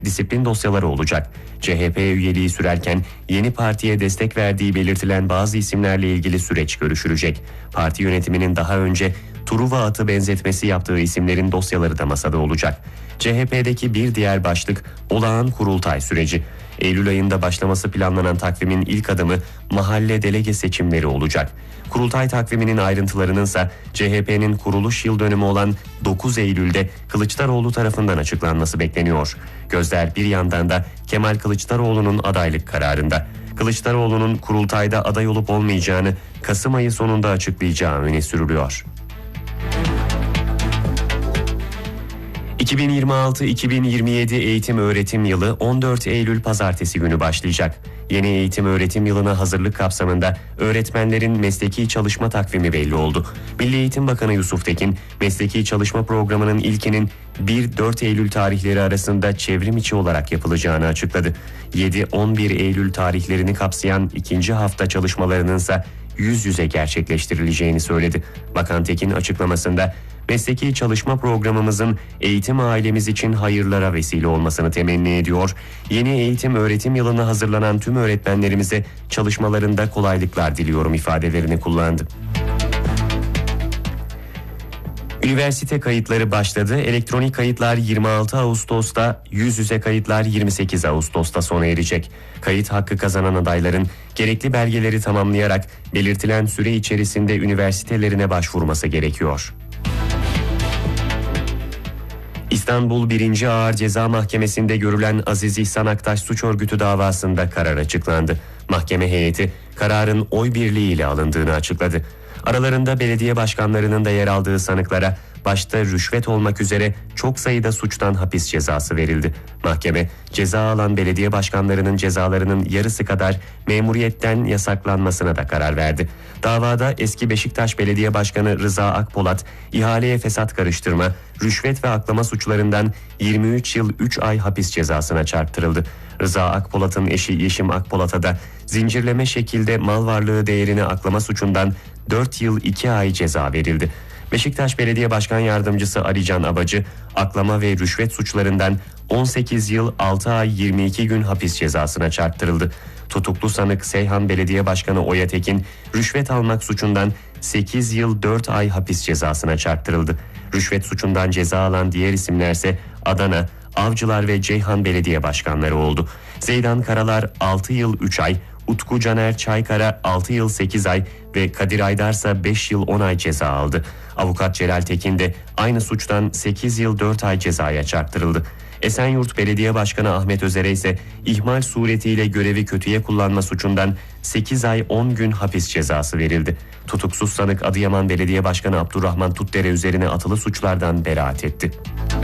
disiplin dosyaları olacak. CHP üyeliği sürerken yeni partiye destek verdiği belirtilen bazı isimlerle ilgili süreç görüşülecek. Parti yönetiminin daha önce Truva atı benzetmesi yaptığı isimlerin dosyaları da masada olacak. CHP'deki bir diğer başlık olağan kurultay süreci. Eylül ayında başlaması planlanan takvimin ilk adımı mahalle delege seçimleri olacak. Kurultay takviminin ayrıntılarının ise CHP'nin kuruluş yıl dönümü olan 9 Eylül'de Kılıçdaroğlu tarafından açıklanması bekleniyor. Gözler bir yandan da Kemal Kılıçdaroğlu'nun adaylık kararında. Kılıçdaroğlu'nun kurultayda aday olup olmayacağını Kasım ayı sonunda açıklayacağı öne sürülüyor. 2026-2027 eğitim öğretim yılı 14 Eylül pazartesi günü başlayacak. Yeni eğitim öğretim yılına hazırlık kapsamında öğretmenlerin mesleki çalışma takvimi belli oldu. Milli Eğitim Bakanı Yusuf Tekin, mesleki çalışma programının ilkinin 1-4 Eylül tarihleri arasında çevrim içi olarak yapılacağını açıkladı. 7-11 Eylül tarihlerini kapsayan ikinci hafta çalışmalarının ise yüz yüze gerçekleştirileceğini söyledi. Bakan Tekin açıklamasında mesleki çalışma programımızın eğitim ailemiz için hayırlara vesile olmasını temenni ediyor. Yeni eğitim öğretim yılına hazırlanan tüm öğretmenlerimize çalışmalarında kolaylıklar diliyorum ifadelerini kullandı. Üniversite kayıtları başladı. Elektronik kayıtlar 26 Ağustos'ta, yüz yüze kayıtlar 28 Ağustos'ta sona erecek. Kayıt hakkı kazanan adayların gerekli belgeleri tamamlayarak belirtilen süre içerisinde üniversitelerine başvurması gerekiyor. İstanbul 1. Ağır Ceza Mahkemesi'nde görülen Aziz İhsan Aktaş suç örgütü davasında karar açıklandı. Mahkeme heyeti kararın oy birliğiyle alındığını açıkladı. Aralarında belediye başkanlarının da yer aldığı sanıklara başta rüşvet olmak üzere çok sayıda suçtan hapis cezası verildi. Mahkeme ceza alan belediye başkanlarının cezalarının yarısı kadar memuriyetten yasaklanmasına da karar verdi. Davada eski Beşiktaş Belediye Başkanı Rıza Akpolat, ihaleye fesat karıştırma, rüşvet ve aklama suçlarından 23 yıl 3 ay hapis cezasına çarptırıldı. Rıza Akpolat'ın eşi Yeşim Akpolat'a da zincirleme şekilde mal varlığı değerini aklama suçundan 4 yıl 2 ay ceza verildi. Beşiktaş Belediye Başkan Yardımcısı Alican Abacı, aklama ve rüşvet suçlarından 18 yıl 6 ay 22 gün hapis cezasına çarptırıldı. Tutuklu sanık Seyhan Belediye Başkanı Oya Tekin, rüşvet almak suçundan 8 yıl 4 ay hapis cezasına çarptırıldı. Rüşvet suçundan ceza alan diğer isimlerse Adana, Avcılar ve Ceyhan Belediye Başkanları oldu. Zeydan Karalar 6 yıl 3 ay, Utku Caner Çaykara 6 yıl 8 ay ve Kadir Aydarsa 5 yıl 10 ay ceza aldı. Avukat Celal Tekin de aynı suçtan 8 yıl 4 ay cezaya çarptırıldı. Esenyurt Belediye Başkanı Ahmet Özer'e ise ihmal suretiyle görevi kötüye kullanma suçundan 8 ay 10 gün hapis cezası verildi. Tutuksuz sanık Adıyaman Belediye Başkanı Abdurrahman Tutdere üzerine atılı suçlardan beraat etti.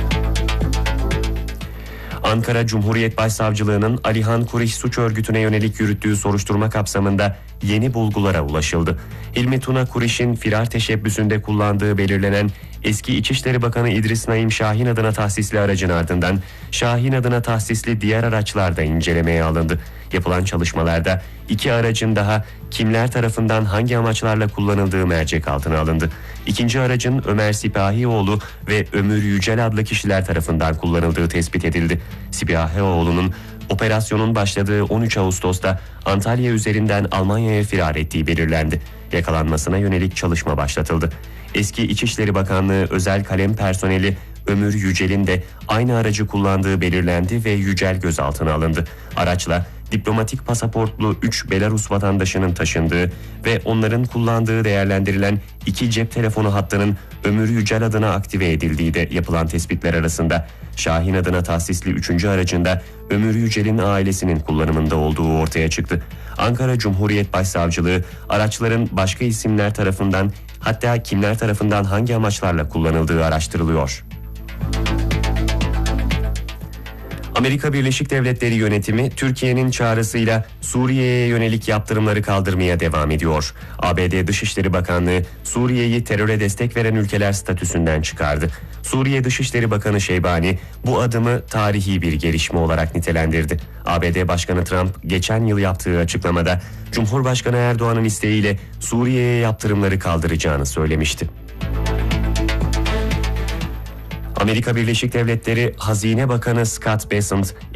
Ankara Cumhuriyet Başsavcılığı'nın Alihan Kuriş suç örgütüne yönelik yürüttüğü soruşturma kapsamında yeni bulgulara ulaşıldı. Hilmi Tuna Kuriş'in firar teşebbüsünde kullandığı belirlenen eski İçişleri Bakanı İdris Naim Şahin adına tahsisli aracın ardından Şahin adına tahsisli diğer araçlar da incelemeye alındı. Yapılan çalışmalarda 2 aracın daha kimler tarafından hangi amaçlarla kullanıldığı mercek altına alındı. İkinci aracın Ömer Sipahioğlu ve Ömür Yücel adlı kişiler tarafından kullanıldığı tespit edildi. Sipahioğlu'nun operasyonun başladığı 13 Ağustos'ta Antalya üzerinden Almanya'ya firar ettiği belirlendi. Yakalanmasına yönelik çalışma başlatıldı. Eski İçişleri Bakanlığı özel kalem personeli Ömür Yücel'in de aynı aracı kullandığı belirlendi ve Yücel gözaltına alındı. Araçla diplomatik pasaportlu 3 Belarus vatandaşının taşındığı ve onların kullandığı değerlendirilen 2 cep telefonu hattının Ömür Yücel adına aktive edildiği de yapılan tespitler arasında. Şahin adına tahsisli 3. aracında Ömür Yücel'in ailesinin kullanımında olduğu ortaya çıktı. Ankara Cumhuriyet Başsavcılığı araçların başka isimler tarafından, hatta kimler tarafından hangi amaçlarla kullanıldığı araştırılıyor. Amerika Birleşik Devletleri yönetimi Türkiye'nin çağrısıyla Suriye'ye yönelik yaptırımları kaldırmaya devam ediyor. ABD Dışişleri Bakanlığı Suriye'yi teröre destek veren ülkeler statüsünden çıkardı. Suriye Dışişleri Bakanı Şeybani bu adımı tarihi bir gelişme olarak nitelendirdi. ABD Başkanı Trump geçen yıl yaptığı açıklamada Cumhurbaşkanı Erdoğan'ın isteğiyle Suriye'ye yaptırımları kaldıracağını söylemişti. Amerika Birleşik Devletleri Hazine Bakanı Scott Bessent,